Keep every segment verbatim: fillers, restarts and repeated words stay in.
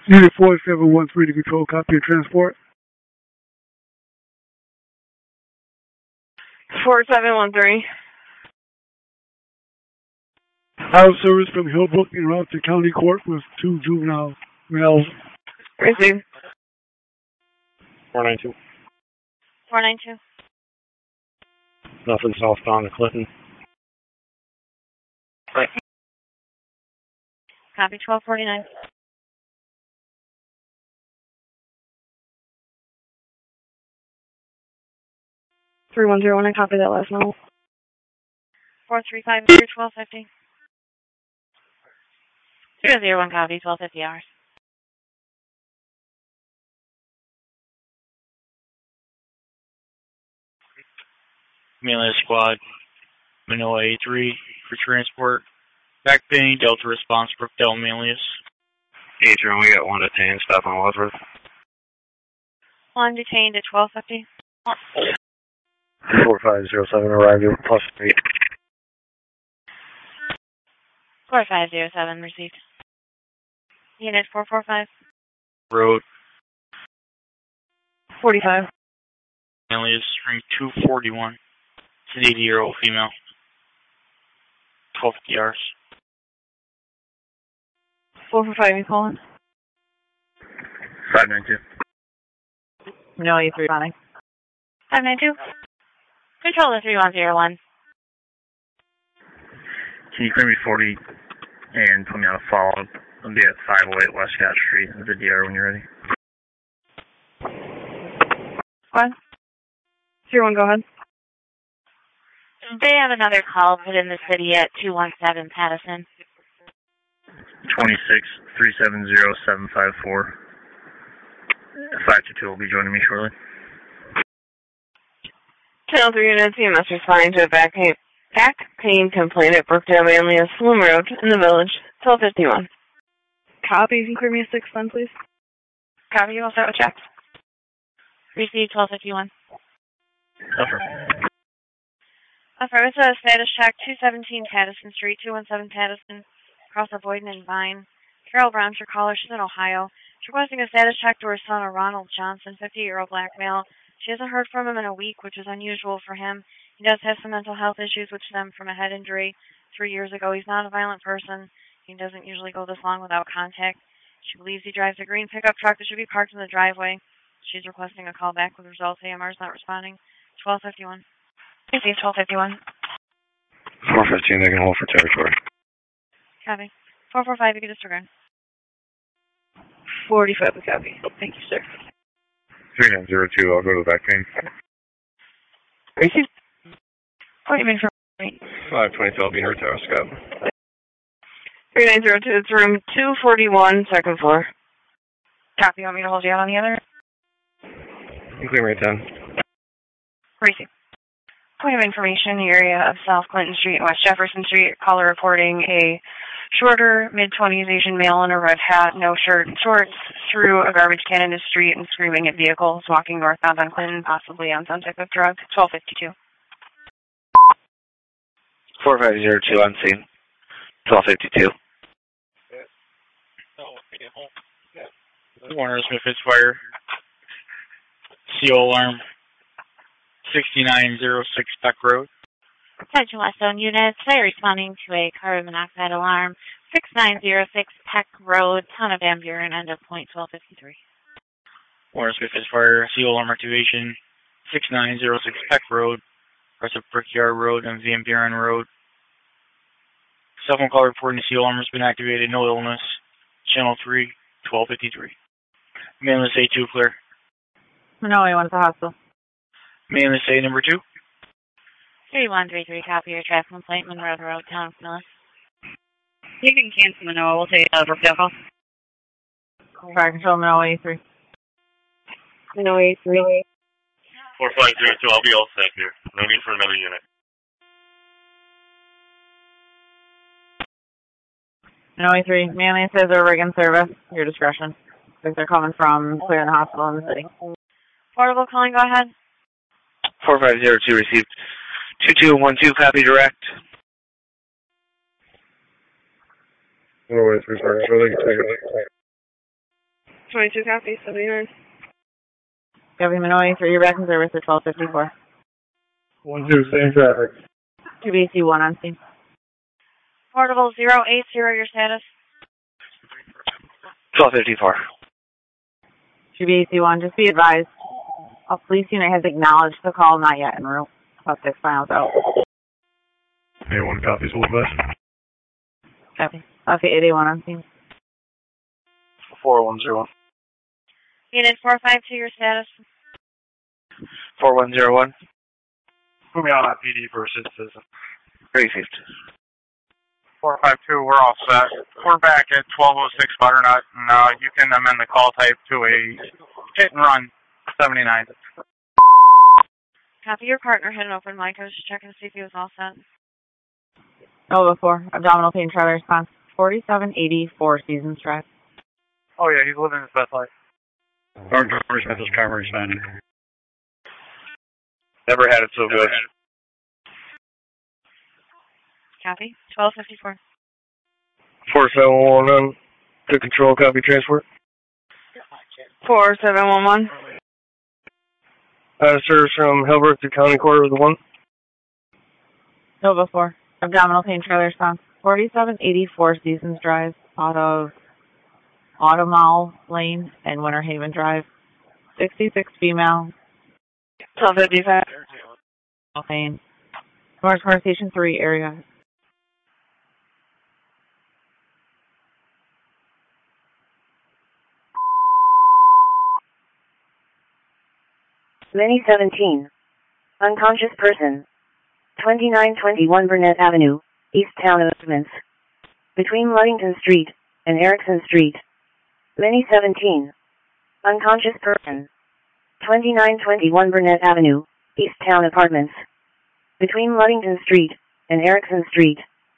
Unit four seven one three to control, copy of transport. four seven one three. Out of service from Hillbrook en route to county court with two juvenile males. Receive. four nine two. four nine two. Nothing southbound to Clinton. Right. Copy twelve forty-nine. three one zero one, I copy that last note. four three five zero twelve fifty. zero zero one copy, twelve fifty hours. Melee squad, Manila A three for transport. Back Penny, Delta response, Brookdale Manlius. Adrian, we got one detained, stop on Wadsworth. One detained at twelve fifty. four five zero seven, arrived at plus three. four five zero seven, received. Unit four four five. Road. forty-five. Manlius, ring two forty-one. It's an eighty-year-old female. twelve fifty hours. four four five, you calling? five nine two. No, you three, Bonnie. five nine two. Control to three one zero one. Can you clear me forty and put me on a follow-up? I'll be at five oh eight West Scott Street in the D R when you're ready. What? zero one, go ahead. They have another call put in the city at two one seven Pattison. twenty-six three seven zero seven five four. five two two will be joining me shortly. ten oh three units, E M S responding to a back pain, back pain complaint at Brookdale Manlius, Sloom Road, in the village, twelve fifty-one. Copy, you can clear me a six then, please. Copy, we'll start with checks. Received twelve fifty-one. Over. Affirmative, it's a status check, two seventeen Pattison Street, two one seven Pattison, across the Boyden and Vine. Carol Brown's your caller, she's in Ohio. She's requesting a status check to her son, Ronald Johnson, fifty-year-old black male. She hasn't heard from him in a week, which is unusual for him. He does have some mental health issues, which stem from a head injury three years ago. He's not a violent person. He doesn't usually go this long without contact. She believes he drives a green pickup truck that should be parked in the driveway. She's requesting a call back with results. A M R is not responding. twelve fifty-one. Received twelve fifty-one. four fifteen, they can hold for territory. Copy. four four five, you can disregard. forty-five, copy. Thank you, sir. three nine zero two, I'll go to the back pain. Received. What do you mean for me? five twenty-two, I'll be in her tower, Scott. three nine zero two, it's room two forty-one, second floor. Copy, you want me to hold you out on the other? You clear me at ten. Received. Point of information, the area of South Clinton Street and West Jefferson Street. Caller reporting a shorter, mid-twenties Asian male in a red hat, no shirt and shorts, through a garbage can in the street and screaming at vehicles, walking northbound on Clinton, possibly on some type of drug. twelve fifty-two. four five zero two on scene. twelve fifty-two. Warner Smith Fire. C O alarm. sixty-nine oh six Peck Road. Attention Westone units, they're responding to a carbon monoxide alarm, sixty-nine oh six Peck Road, town of Van Buren, end of point twelve fifty-three. Warner Smith Fire. C O alarm activation. sixty-nine oh six Peck Road. Across of Brickyard Road and Van Buren Road. Cell phone call reporting the C O alarm has been activated, no illness. Channel three, twelve fifty-three. Manless A two clear. No, he went to the hospital. Manless A number two. three one three three, copy your traffic complaint, Monroe Road, town of Millis. You can cancel Manoa, we'll take out a Brookdale call. Fire control, Manoa A three. Manoa A three. four five zero two, I'll be all set here. No need for another unit. Manoa A three, Manly says they're rigging service, your discretion. I think they're coming from clearing the hospital in the city. Portable calling, go ahead. four five zero two received. two two one two, copy direct. twenty-two copy, seventy-nine. Copy Minoy, for your back in service at twelve fifty-four. One two, same traffic. two B C one on scene. Portable zero eight zero, your status. twelve fifty-four. two B C one, just be advised. A police unit has acknowledged the call, not yet en route. About six miles out. Hey, one copies, Old West. Copy. Okay, eight eight one on scene. four one zero one. Unit four five two, your status. four one zero one. Put me on that P D for a citizen. Received. four five two, we're all set. We're back at twelve oh six Butternut, and uh, you can amend the call type to a hit and run seventy-nine. Copy, your partner had an open mic. I was just checking to see if he was all set. Nova four, abdominal pain trailer response. forty-seven eighty, Four Seasons Drive. Oh yeah, he's living his best life. Our driver's message car responding. Never had it so good. Copy, twelve fifty-four. four seven one one. To control, copy transport. four seven one one. Uh, service from Hillbrook to County Court of the one. Nova four, abdominal pain trailer response. forty-seven eighty, Four Seasons Drive, out of Automall Lane and Winter Haven Drive. sixty-six female. twelve fifty-five. Pain. North Corner Station three area. Mini seventeen. Unconscious person. twenty-nine twenty-one Burnett Avenue, East Town Apartments. Between Ludington Street and Erickson Street. Mini seventeen. Unconscious person. twenty-nine twenty-one Burnett Avenue, East Town Apartments. Between Ludington Street and Erickson Street.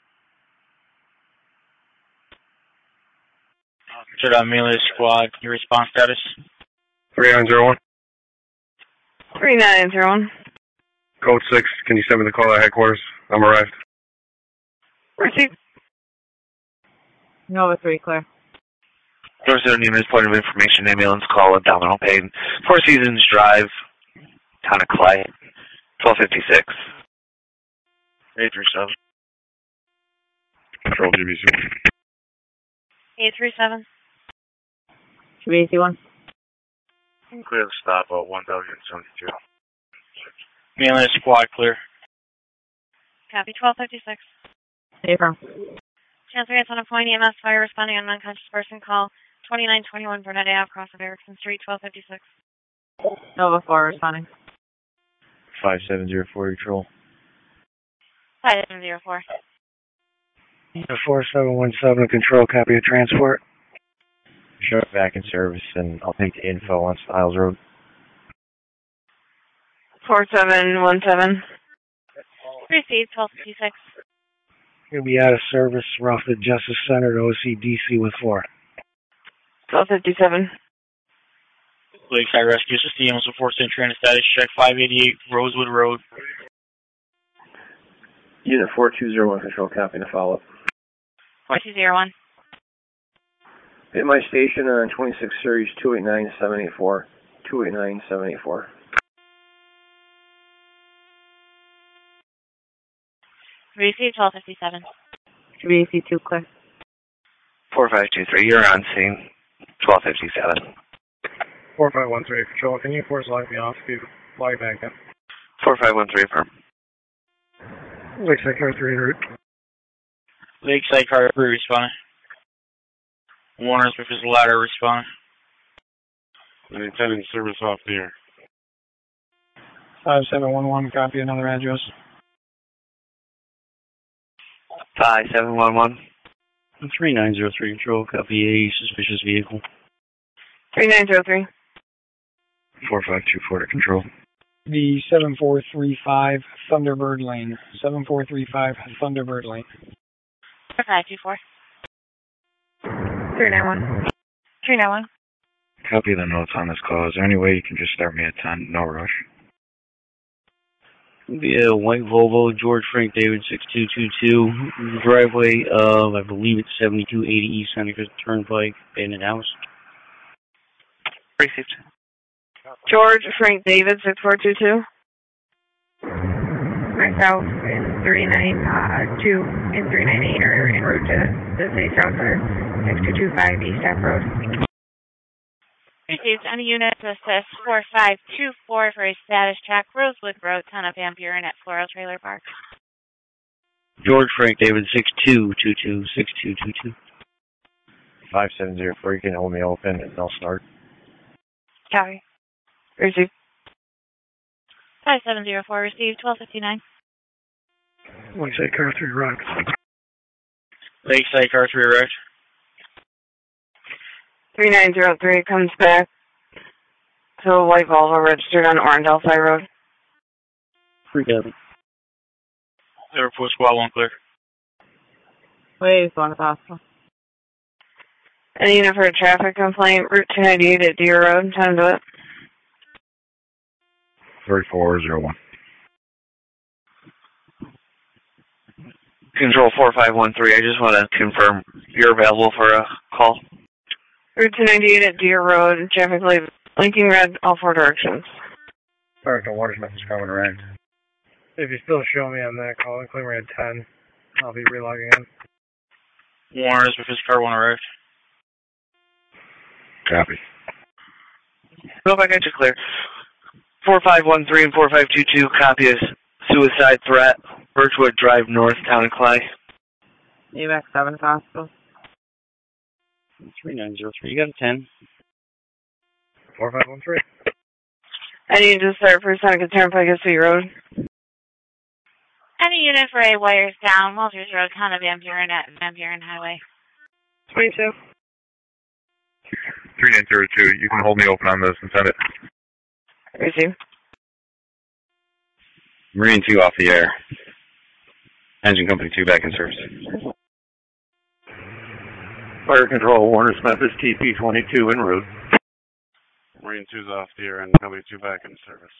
Officer on melee squad, your response status? three nine zero one. three nine zero one. Code six, can you send me the call at headquarters? I'm arrived. Received. Nova three, clear. Door seven units, point of information, ambulance call, abdominal pain. Four Seasons Drive, Town of Clay, twelve fifty-six. eight three seven. Control G B C. eight three seven. two B C one. Clear the stop at one W seventy-two. Melee squad, clear. Copy, twelve fifty-six. Stay firm. Transfer units on a point, E M S fire responding on unconscious person call. twenty-nine twenty-one Burnett Ave, cross of Erickson Street, twelve fifty-six. Nova four responding. five seven zero four, control. five seven zero four. four seven one seven, control, copy of transport. Show it back in service, and I'll take the info on Stiles Road. four seven one seven. Received, twelve fifty-six. Gonna be out of service, we're off the Justice Center to O C D C with four. twelve fifty-seven. Lakeside Rescue System, also four cent train status check, five eighty-eight Rosewood Road. Unit four two zero one, control, copy, to follow up. four two zero one. Hit my station on twenty-six series two eight nine seven eight four. two eight nine seven eight four. Received, twelve fifty-seven. two B C two, clear. four five two three, you're on scene. twelve fifty-seven. four five one three, control, can you force lock me off if you fly back in? four five one three, firm. Lakeside Car three en route. Lakeside Car three responding. Warner's with his ladder responding. Lieutenant service off the air. five seven one one, copy another address. five seven one one. three nine zero three, control, copy a suspicious vehicle. three nine zero three. four five two four to control. The seven four three five Thunderbird Lane. seven four three five Thunderbird Lane. four five two four. three nine one. three nine one. Copy the notes on this call. Is there any way you can just start me at ten? No rush. The uh, white Volvo, George Frank David six two two two. Driveway of, I believe it's seventy-two eighty East Seneca Turnpike, abandoned house. Received. George Frank David six four two two. Myself in three nine two and three nine eight are en route to the safe route for six two two five East F Road. Received. Any unit to assist four five two four for a status check. Rosewood Road, Ton of Van Buren at Floral Trailer Park. George Frank David six two two two six two two two. Five seven zero four. You can hold me open and I'll start. Copy. Received. Five seven zero four received. Twelve fifty nine. Lakeside car three arrived. Lakeside car three arrived. three nine zero three comes back to a white Volvo registered on Orange Alphi Road. Free David. Liverpool squad one clear. Wait, one is hospital. Any unit for a traffic complaint, Route two ninety-eight at Deer Road, time to it. thirty-four zero one. Control four five one three, I just want to confirm you're available for a call. Route two ninety-eight at Deer Road, traffic light blinking red, all four directions. Alright, the water's message coming around. If you still show me on that call, including me at ten, I'll be relogging in. Warren, with his car one arrived. Copy. Nope, I got you clear. four five one three and four five two two, copy is suicide threat, Birchwood Drive North, Town of Clay. E M A C seven hospital. three nine zero three, you got a ten. four five one three. I need to start for Seneca Turnpike at Sweet Road. Any unit for a wires down, Walters Road, Town of Van Buren at Van Buren Highway. twenty-two. three nine zero two, you can hold me open on this and send it. Receive. Marine two off the air. Engine Company two back in service. Fire Control, Warner Smith is T P twenty-two en route. Marine two's off the air and Company two back in service.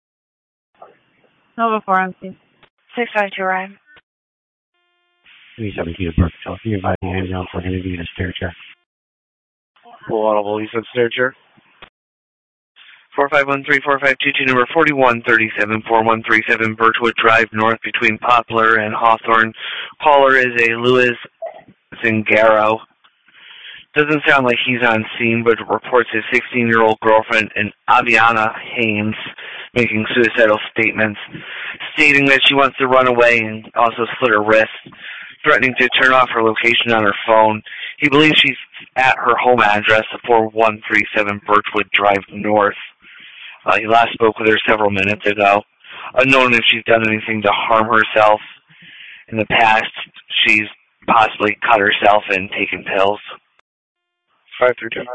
Nova four M C. six five two arrived. three seventeen to Burkeville. Can you invite the ambulance? We're going to need a stair check. Full audible, you said stair chair. four five one three, four five two two, number forty-one thirty-seven, four one three seven, Birchwood Drive North between Poplar and Hawthorne. Caller is a Louis Zingaro. Doesn't sound like he's on scene, but reports his sixteen-year-old girlfriend, and Aviana Haynes, making suicidal statements, stating that she wants to run away and also slit her wrist, threatening to turn off her location on her phone. He believes she's at her home address, four one three seven Birchwood Drive North. Uh, he last spoke with her several minutes ago. Unknown if she's done anything to harm herself. In the past, she's possibly cut herself and taken pills. five three two.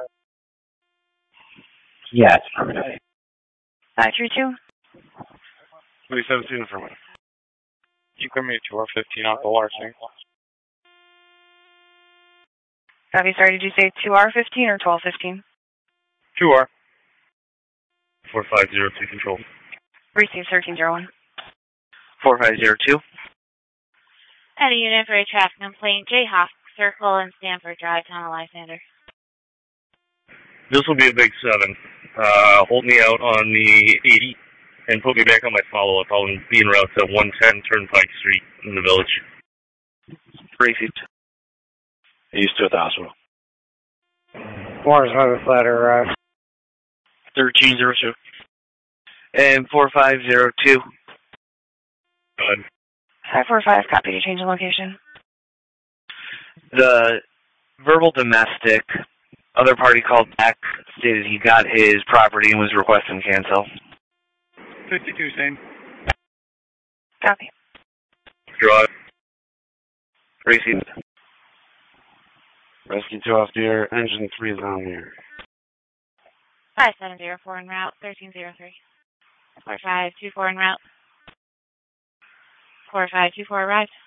Yeah, it's permanent. five three two. three seventeen from it. You come here to our fifteen off the water tank. Copy, sorry, did you say two R fifteen or twelve fifteen? two R. four five zero two control. Receive thirteen zero one. four five zero two. Any unit for a traffic complaint, Jayhawk Circle and Stanford Drive, Town of Lysander. This will be a big seven. Uh, hold me out on the eighty and put me back on my follow-up. I'll be en route to one ten Turnpike Street in the village. Received. Used to at the hospital. Warren's Highway Flatter arrived. thirteen zero two. And four five zero two. Good. five four five, copy to change the location. The verbal domestic, other party called back, stated he got his property and was requesting cancel. fifty-two, same. Copy. Drive. Received. Rescue two off the air, engine three is on the air. five seven zero four en route, thirteen zero three. four five two four en route. four five two four arrived.